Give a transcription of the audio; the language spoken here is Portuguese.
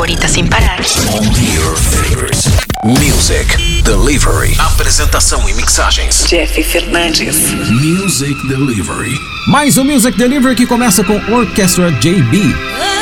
favorita sem parar. Only your favorites. Music Delivery. Apresentação e mixagens: Jeff Fernandes. Music Delivery. Mais um Music Delivery que começa com Orchestra JB.